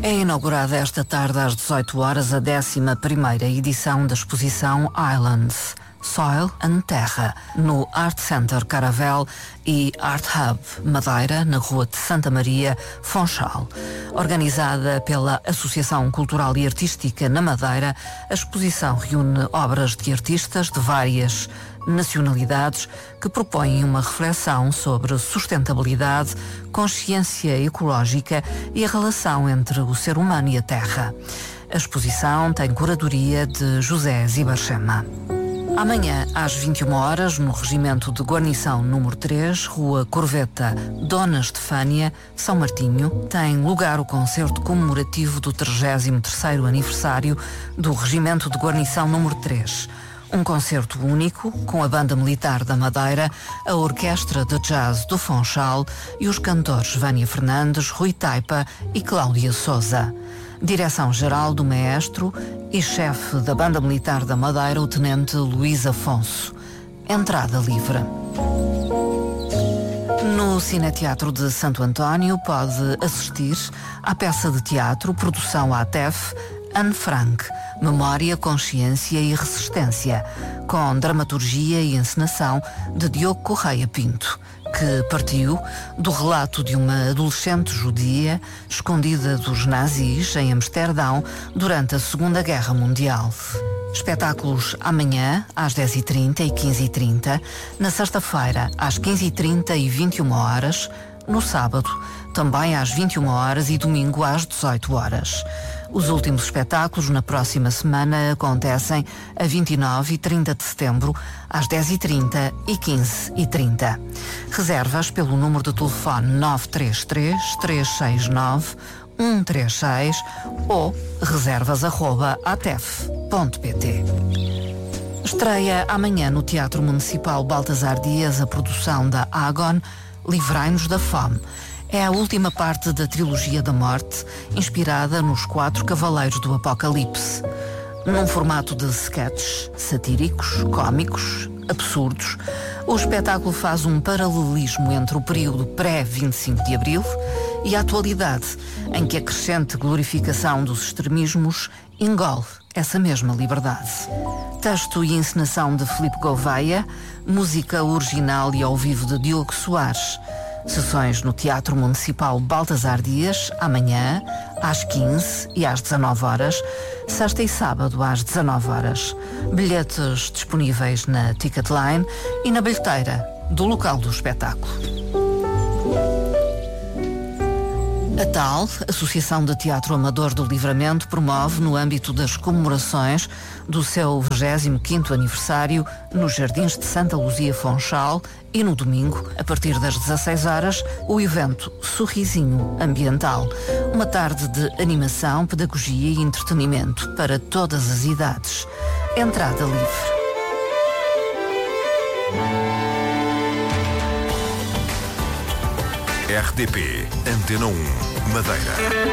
É inaugurada esta tarde às 18 horas a 11ª edição da exposição Islands, Soil and Terra, no Art Center Caravel e Art Hub Madeira, na Rua de Santa Maria, Funchal. Organizada pela Associação Cultural e Artística na Madeira, a exposição reúne obras de artistas de várias nacionalidades que propõem uma reflexão sobre sustentabilidade, consciência ecológica e a relação entre o ser humano e a terra. A exposição tem curadoria de José Zibarchema. Amanhã, às 21 horas, no Regimento de Guarnição número 3, Rua Corveta, Dona Estefânia, São Martinho, tem lugar o concerto comemorativo do 33º aniversário do Regimento de Guarnição número 3. Um concerto único, com a Banda Militar da Madeira, a Orquestra de Jazz do Funchal e os cantores Vânia Fernandes, Rui Taipa e Cláudia Souza. Direção-geral do maestro e chefe da Banda Militar da Madeira, o Tenente Luís Afonso. Entrada livre. No Cineteatro de Santo António pode assistir à peça de teatro, produção ATEF, Anne Frank, Memória, Consciência e Resistência, com dramaturgia e encenação de Diogo Correia Pinto, que partiu do relato de uma adolescente judia escondida dos nazis em Amsterdão durante a Segunda Guerra Mundial. Espetáculos amanhã às 10h30 e 15h30, na sexta-feira às 15h30 e 21 horas, no sábado também às 21 horas e domingo às 18 horas. Os últimos espetáculos na próxima semana acontecem a 29 e 30 de setembro, às 10h30 e 15h30. Reservas pelo número de telefone 933-369-136 ou reservas@atef.pt. Estreia amanhã no Teatro Municipal Baltasar Dias a produção da Agon, Livrai-nos da Fome. É a última parte da trilogia da morte, inspirada nos 4 Cavaleiros do Apocalipse. Num formato de sketches satíricos, cómicos, absurdos, o espetáculo faz um paralelismo entre o período pré-25 de Abril e a atualidade, em que a crescente glorificação dos extremismos engole essa mesma liberdade. Texto e encenação de Filipe Gouveia, música original e ao vivo de Diogo Soares. Sessões no Teatro Municipal Baltasar Dias, amanhã, às 15 e às 19 horas, sexta e sábado às 19 horas. Bilhetes disponíveis na Ticketline e na bilheteira do local do espetáculo. A TAL, Associação de Teatro Amador do Livramento, promove, no âmbito das comemorações do seu 25º aniversário, nos Jardins de Santa Luzia Funchal e no domingo, a partir das 16 horas, o evento Sorrisinho Ambiental. Uma tarde de animação, pedagogia e entretenimento para todas as idades. Entrada livre. RTP Antena 1 Madeira.